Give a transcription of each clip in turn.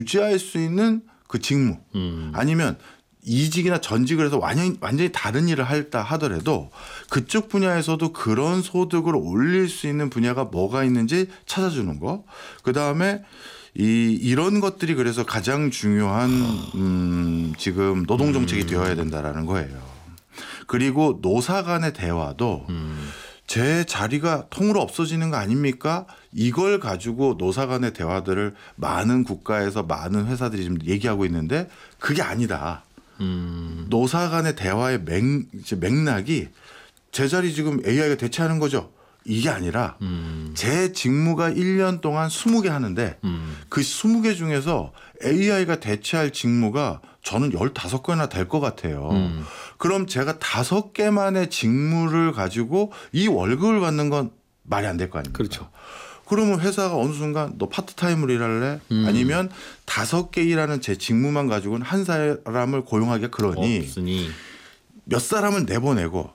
유지할 수 있는 그 직무 아니면 이직이나 전직을 해서 완전히 다른 일을 했다 하더라도 그쪽 분야에서도 그런 소득을 올릴 수 있는 분야가 뭐가 있는지 찾아주는 거. 그다음에 이런 것들이 그래서 가장 중요한 지금 노동정책이 되어야 된다라는 거예요. 그리고 노사 간의 대화도 제 자리가 통으로 없어지는 거 아닙니까? 이걸 가지고 노사 간의 대화들을 많은 국가에서 많은 회사들이 지금 얘기하고 있는데 그게 아니다. 노사 간의 대화의 맥락이 제 자리 지금 AI가 대체하는 거죠. 이게 아니라 제 직무가 1년 동안 20개 하는데 그 20개 중에서 AI가 대체할 직무가 저는 15개나 될 것 같아요. 그럼 제가 5개만의 직무를 가지고 이 월급을 받는 건 말이 안 될 거 아닙니까? 그렇죠. 그러면 회사가 어느 순간 너 파트타임으로 일할래? 아니면 5개 일하는 제 직무만 가지고는 한 사람을 고용하기가 그러니 없으니. 몇 사람을 내보내고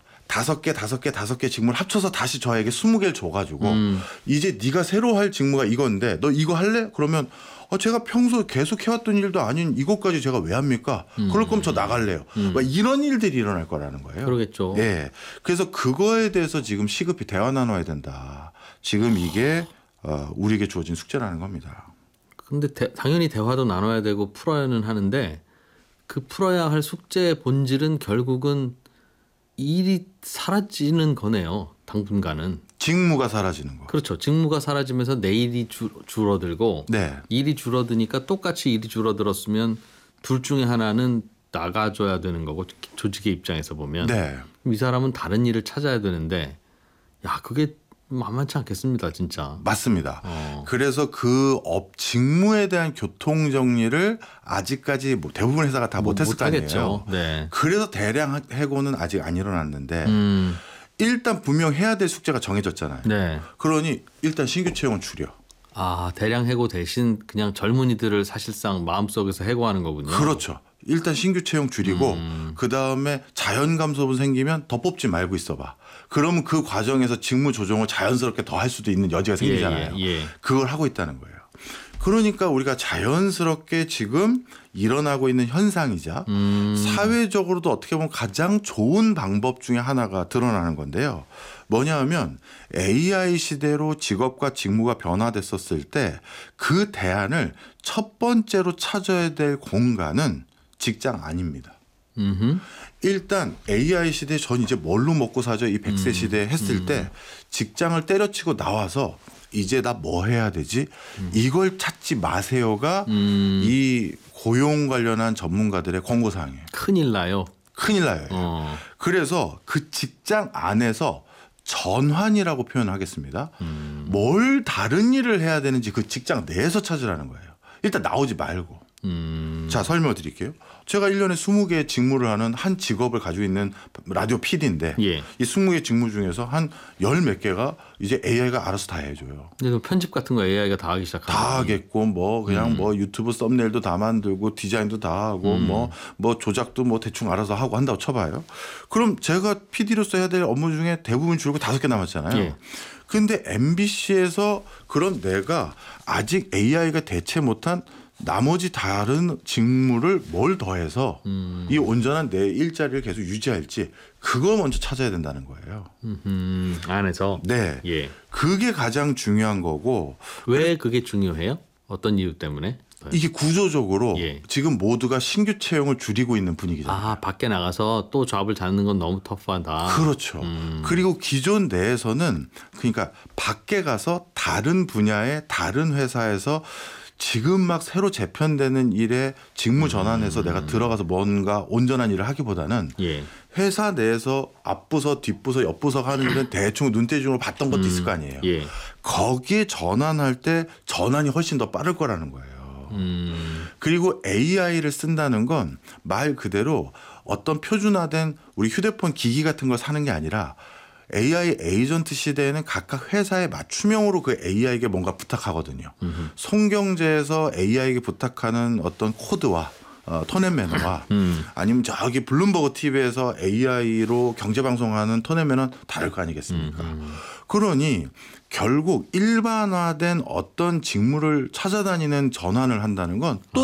5개 직무를 합쳐서 다시 저에게 20개를 줘가지고 이제 네가 새로 할 직무가 이건데 너 이거 할래? 그러면 제가 평소 계속 해왔던 일도 아닌 이것까지 제가 왜 합니까? 그럴 거면 저 나갈래요. 막 이런 일들이 일어날 거라는 거예요. 그러겠죠. 예. 그래서 그거에 대해서 지금 시급히 대화 나눠야 된다. 지금 이게 우리에게 주어진 숙제라는 겁니다. 근데 당연히 대화도 나눠야 되고 풀어야는 하는데 그 풀어야 할 숙제의 본질은 결국은 일이 사라지는 거네요. 당분간은. 직무가 사라지는 거. 그렇죠. 직무가 사라지면서 내 일이 줄어들고 네. 일이 줄어드니까 똑같이 일이 줄어들었으면 둘 중에 하나는 나가줘야 되는 거고 조직의 입장에서 보면 네. 이 사람은 다른 일을 찾아야 되는데 야 그게 만만치 않겠습니다. 진짜. 맞습니다. 그래서 그 직무에 대한 교통 정리를 아직까지 대부분 회사가 다 못했을 거 아니에요. 네. 그래서 대량 해고는 아직 안 일어났는데 일단 분명 해야 될 숙제가 정해졌잖아요. 네. 그러니 일단 신규 채용은 줄여. 아 대량 해고 대신 그냥 젊은이들을 사실상 마음속에서 해고하는 거군요. 그렇죠. 일단 신규 채용 줄이고 그다음에 자연 감소분 생기면 더 뽑지 말고 있어봐. 그러면 그 과정에서 직무 조정을 자연스럽게 더 할 수도 있는 여지가 생기잖아요. 그걸 하고 있다는 거예요. 그러니까 우리가 자연스럽게 지금 일어나고 있는 현상이자 사회적으로도 어떻게 보면 가장 좋은 방법 중에 하나가 드러나는 건데요. 뭐냐 하면 AI 시대로 직업과 직무가 변화됐었을 때 그 대안을 첫 번째로 찾아야 될 공간은 직장 아닙니다. 일단 AI 시대에 전 이제 뭘로 먹고 사죠? 이 100세 시대에 했을 때 직장을 때려치고 나와서 이제 나 뭐 해야 되지? 이걸 찾지 마세요가 이 고용 관련한 전문가들의 권고사항이에요. 큰일 나요. 큰일 나요. 그래서 그 직장 안에서 전환이라고 표현하겠습니다. 뭘 다른 일을 해야 되는지 그 직장 내에서 찾으라는 거예요. 일단 나오지 말고. 자, 설명을 드릴게요. 제가 1년에 20개의 직무를 하는 한 직업을 가지고 있는 라디오 PD인데 이 20개 직무 중에서 한 열 몇 개가 이제 AI가 알아서 다 해줘요. 근데 편집 같은 거 AI가 다 하기 시작하면 다 하겠고 뭐 그냥 뭐 유튜브 썸네일도 다 만들고 디자인도 다 하고 뭐 조작도 뭐 대충 알아서 하고 한다고 쳐봐요. 그럼 제가 PD로서 해야 될 업무 중에 대부분 줄고 5개 남았잖아요. 근데 MBC에서 그런 내가 아직 AI가 대체 못한 나머지 다른 직무를 뭘 더해서 이 온전한 내 일자리를 계속 유지할지 그거 먼저 찾아야 된다는 거예요. 안에서. 네. 그게 가장 중요한 거고. 왜 그게 중요해요? 어떤 이유 때문에? 이게 구조적으로 지금 모두가 신규 채용을 줄이고 있는 분위기잖아요. 아, 밖에 나가서 또 잡을 잡는 건 너무 터프하다. 그렇죠. 그리고 기존 내에서는 그러니까 밖에 가서 다른 분야의 다른 회사에서 지금 막 새로 재편되는 일에 직무 전환해서 내가 들어가서 뭔가 온전한 일을 하기보다는 회사 내에서 앞부서 뒷부서 옆부서 하는 일은 대충 눈대중으로 봤던 것도 있을 거 아니에요. 거기에 전환할 때 전환이 훨씬 더 빠를 거라는 거예요. 그리고 AI를 쓴다는 건 말 그대로 어떤 표준화된 우리 휴대폰 기기 같은 걸 사는 게 아니라 AI 에이전트 시대에는 각각 회사에 맞춤형으로 그 AI에게 뭔가 부탁하거든요. 송경제에서 AI에게 부탁하는 어떤 코드와 톤 앤 매너와 아니면 저기 블룸버그 TV에서 AI로 경제방송하는 톤 앤 매너는 다를 거 아니겠습니까? 그러니 결국 일반화된 어떤 직무를 찾아다니는 전환을 한다는 건 또